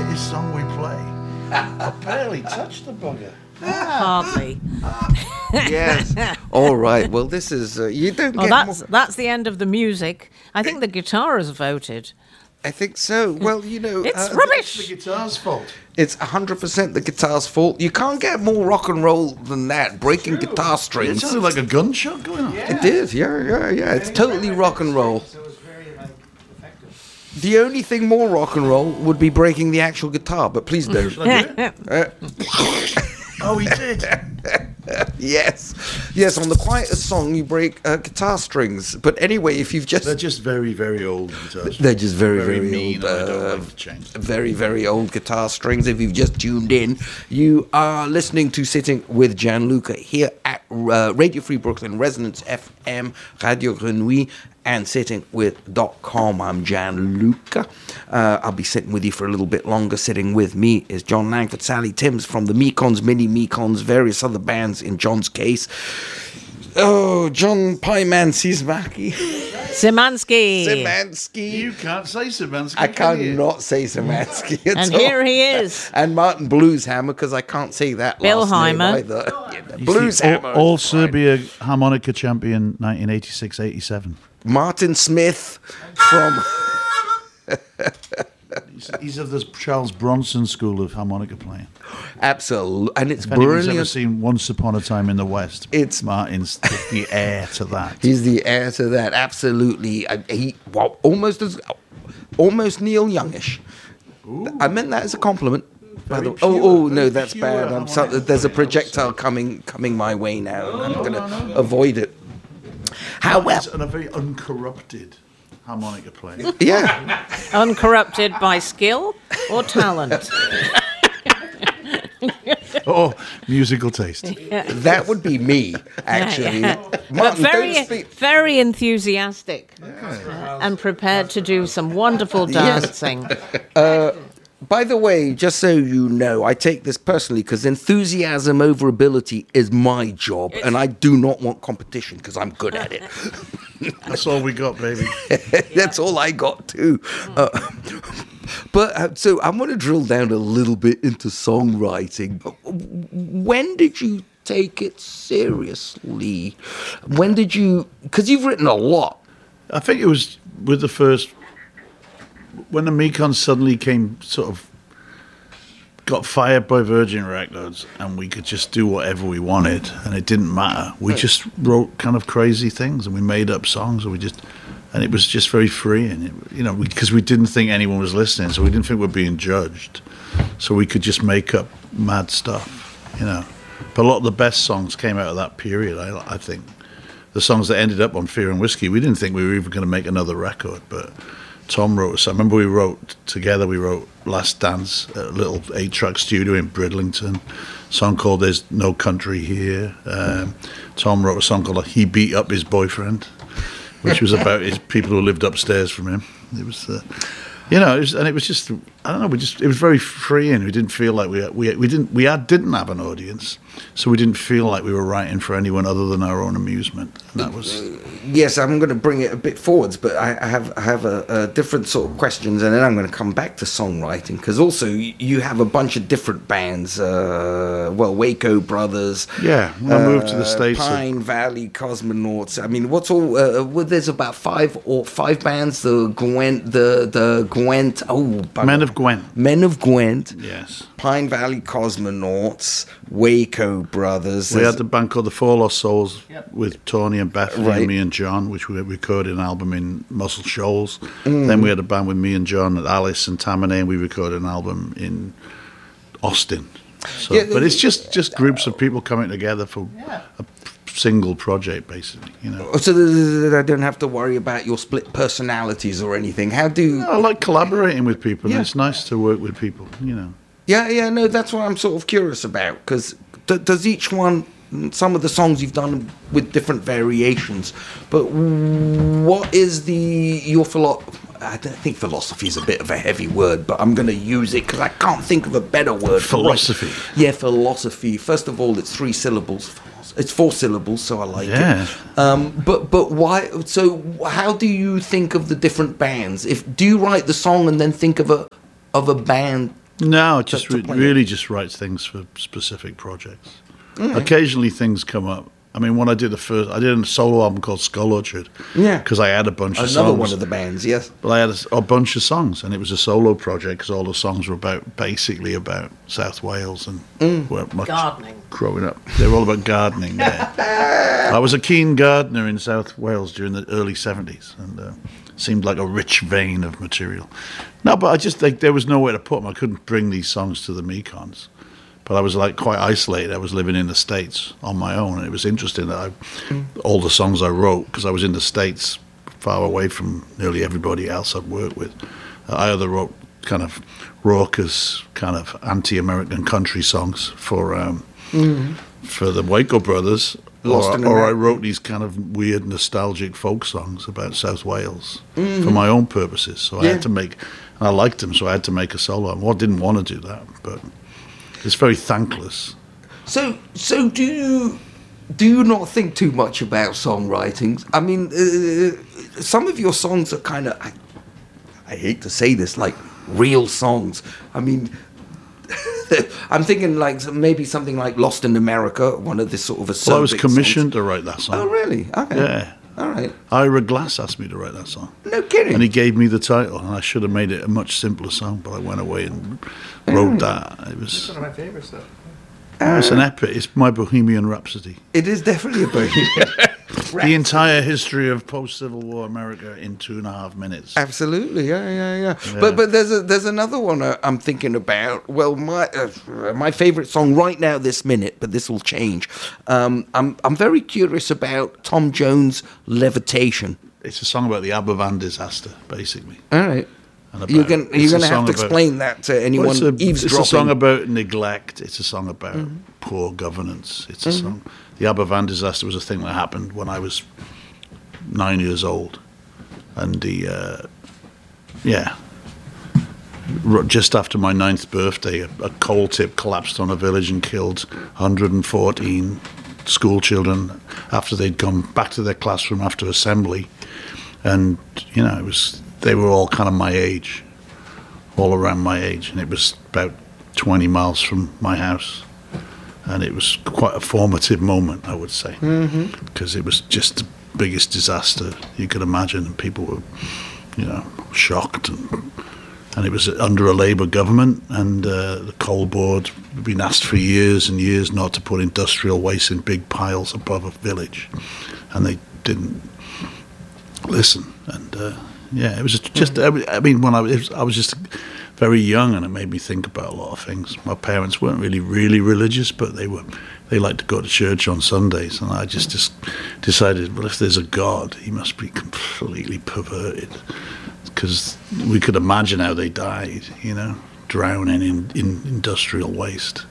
this song we play. I barely touched the bugger. Hardly. Yes. All right. Well, this is you don't Well, get. that's the end of the music. I think the guitar has voted. I think so. Well, you know, It's It's rubbish. the guitar's fault. it's 100% the guitar's fault. You can't get more rock and roll than that. Breaking guitar It strings. sounded like a gunshot going on. It did. Yeah. It's totally rock and roll. So it's very effective. The only thing more rock and roll would be breaking the actual guitar, but please don't. Oh, he did. Yes. On the quietest song, you break guitar strings. But anyway, if you've just... They're just very, very old guitars. They're just very, very mean. old. I don't like to change them. Very, very old guitar strings. If you've just tuned in, you are listening to Sitting with Gianluca here at Radio Free Brooklyn, Resonance FM, Radio Grenouille, and sittingwith.com. I'm Gianluca. I'll be sitting with you for a little bit longer. Sitting with me is John Langford, Sally Timms from the Mekons, Mini Mekons, various other bands in John's case. Oh, John Pieman Szymanski. Szymanski. You can't say Szymanski. I can you? cannot say Szymanski at And all. here he is. And Martin Blueshammer, because I can't say that Bill last name Heimer. either. He's Blueshammer. the all is fine. Serbia harmonica champion 1986-87. Martin Smith from... He's of the Charles Bronson school of harmonica playing. Absolutely. And it's If anyone's ever brilliant. seen Once Upon a Time in the West, It's- Martin's the heir to that. He's the heir to that. Absolutely. Almost Neil Youngish. I meant that as a compliment. By the way. No, that's pure bad. I'm sorry. harmonica There's a playing. projectile coming my way now. And I'm going to avoid it. Martin's However, a very uncorrupted harmonica player. yeah. Uncorrupted by skill or talent. Oh, musical taste. That would be me, actually. But Martin, very, don't speak. very enthusiastic and prepared to do some wonderful dancing. By the way, just so you know, I take this personally because enthusiasm over ability is my job, and I do not want competition because I'm good at it. That's all we got, baby. That's all I got too. So I'm going to drill down a little bit into songwriting. When did you take it seriously? When did you? Because you've written a lot. I think it was with the first, when the Mekons suddenly got fired by Virgin Records, and we could just do whatever we wanted, and it didn't matter. We just wrote kind of crazy things, and we made up songs, and it was just very free, and because we didn't think anyone was listening, so we didn't think we were being judged, so we could just make up mad stuff, But a lot of the best songs came out of that period. I think the songs that ended up on Fear and Whiskey, we didn't think we were even going to make another record, but Tom wrote us. I remember we wrote Last Dance at a little 8-track studio in Bridlington, a song called There's No Country Here. Tom wrote a song called He Beat Up His Boyfriend, which was about his people who lived upstairs from him. It was, it was just, I don't know, it was very free, and we didn't feel like we didn't have an audience, so we didn't feel like we were writing for anyone other than our own amusement. And that was... Yes, I'm going to bring it a bit forwards, but I have a different sort of questions, and then I'm going to come back to songwriting, because also you have a bunch of different bands. Waco Brothers. Yeah, when I moved to the States, Pine Valley Cosmonauts. I mean, what's all? There's about five bands. The Gwent. Men of Gwent. Men of Gwent. Yes. Pine Valley Cosmonauts. Waco Brothers. We had the band called the Four Lost Souls with Tony and Bethany Right. and me and John, which we recorded an album in Muscle Shoals. Then we had a band with me and John at Alice and Tamanay, and we recorded an album in Austin. So, Yeah, but it's just groups of people coming together for a single project, basically. So I don't have to worry about your split personalities or anything. How do? I like collaborating with people, Yeah. and it's nice to work with people. Yeah, no, that's what I'm sort of curious about, because does each one, some of the songs you've done with different variations, but what is your philosophy? I don't think philosophy is a bit of a heavy word, but I'm going to use it because I can't think of a better word. Philosophy. Yeah, philosophy. First of all, it's 3 syllables. It's 4 syllables, so I like Yeah. it. But why? So how do you think of the different bands? Do you write the song and then think of a band No, just to play really just writes things for specific projects. Occasionally things come up. I mean, when I did I did a solo album called Skull Orchard. Yeah. Because I had a bunch of songs. Another one of the bands, yes. But I had a bunch of songs, and it was a solo project because all the songs were basically about South Wales and weren't much Gardening. growing up. They were all about gardening. Yeah. I was a keen gardener in South Wales during the early 70s, and seemed like a rich vein of material. No, but I just think there was nowhere to put them. I couldn't bring these songs to the Mekons. But I was like quite isolated. I was living in the States on my own, and it was interesting that all the songs I wrote, because I was in the States, far away from nearly everybody else I'd worked with. I either wrote kind of raucous, kind of anti-American country songs for the Waco Brothers, or I wrote these kind of weird, nostalgic folk songs about South Wales for my own purposes. So I had to make, and I liked them, so I had to make a solo album. Well, I didn't want to do that, but it's very thankless. So do you not think too much about songwriting? I mean, some of your songs are kind of, I hate to say this, like real songs. I mean, I'm thinking like maybe something like Lost in America, one of the sort of Well, I was commissioned to write that song. Oh, really? Okay. Yeah. All right. Ira Glass asked me to write that song. No kidding. And he gave me the title, and I should have made it a much simpler song, but I went away and wrote that. It It's was one of my favorites, though. it's an epic. It's my Bohemian Rhapsody. It is definitely a Bohemian. The entire history of post-Civil War America in 2.5 minutes. Absolutely, yeah. But there's another one I'm thinking about. Well, my favorite song right now, this minute, but this will change. I'm very curious about Tom Jones' Levitation. It's a song about the Aberfan disaster, basically. All right. And You're about- going it's a to have song to about- explain that to anyone Well, it's a song eavesdropping. about neglect. It's a song about poor governance. It's a song. The Aberfan disaster was a thing that happened when I was 9 years old, and just after my 9th birthday, a coal tip collapsed on a village and killed 114 school children after they'd gone back to their classroom after assembly, and they were all kind of my age, all around my age, and it was about 20 miles from my house. And it was quite a formative moment, I would say, because it was just the biggest disaster you could imagine, and people were, shocked, and it was under a Labour government, and the coal board had been asked for years and years not to put industrial waste in big piles above a village, and they didn't listen, and it was just. I mean, when I was just very young, and it made me think about a lot of things. My parents weren't really religious, but they liked to go to church on Sundays, and I just decided, well, if there's a God, he must be completely perverted, because we could imagine how they died, drowning in industrial waste.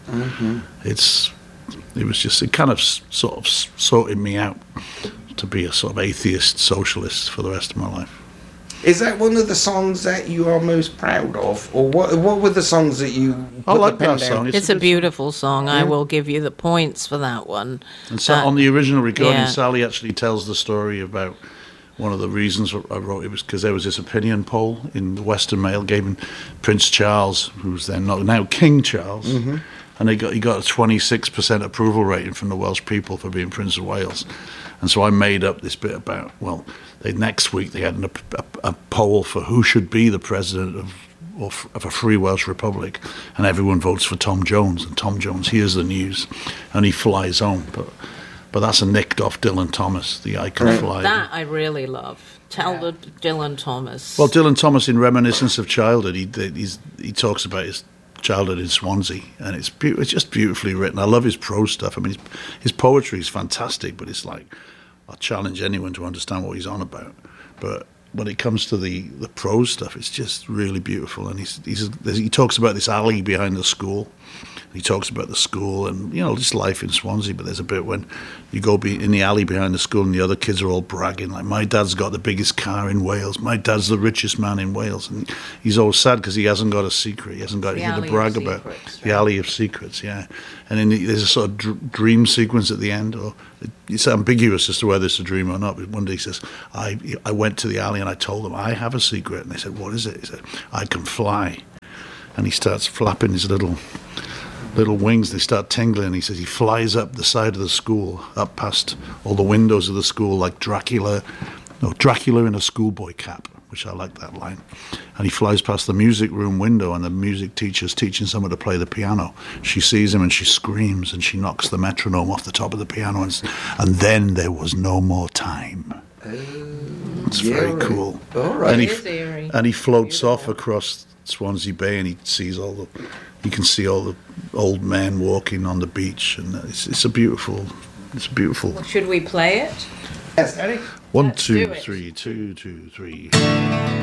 It kind of sort of sorted me out to be a sort of atheist socialist for the rest of my life. Is that one of the songs that you are most proud of, or what were the songs that you? I like the pen that down? song. It's a beautiful song. I will give you the points for that one. And so on the original recording, yeah. Sally actually tells the story about one of the reasons I wrote it was because there was this opinion poll in the Western Mail giving Prince Charles, who's then now King Charles, and he got a 26% approval rating from the Welsh people for being Prince of Wales. And so I made up this bit about, next week they had a poll for who should be the president of a free Welsh Republic, and everyone votes for Tom Jones, and Tom Jones hears the news and he flies home. But that's a nicked off Dylan Thomas, the icon fly. That I really love. Tell the Dylan Thomas. Well, Dylan Thomas, in Reminiscence of Childhood, he talks about his childhood in Swansea, and it's just beautifully written. I love his prose stuff. I mean, his poetry is fantastic, but it's like, I challenge anyone to understand what he's on about. But when it comes to the prose stuff, it's just really beautiful. And he talks about this alley behind the school. He talks about the school and, just life in Swansea. But there's a bit when you go in the alley behind the school and the other kids are all bragging, like, my dad's got the biggest car in Wales. My dad's the richest man in Wales. And he's always sad because he hasn't got a secret. He hasn't got anything to brag about. The Alley of Secrets, yeah. And then there's a sort of dream sequence at the end, or it's ambiguous as to whether it's a dream or not. But one day he says, I went to the alley and I told them, I have a secret. And they said, what is it? He said, I can fly. and he starts flapping his little wings. They start tingling. He says he flies up the side of the school, up past all the windows of the school, like Dracula in a schoolboy cap, which I like that line. And he flies past the music room window, and the music teacher's teaching someone to play the piano. She sees him and she screams, and she knocks the metronome off the top of the piano, and then there was no more time. It's very cool. All right. And It is eerie. he floats off across Swansea Bay, and he can see all the old men walking on the beach, and it's a beautiful. Should we play it? Yes. Ready? 1, Let's do 2, it. 3, 2, 2, 3.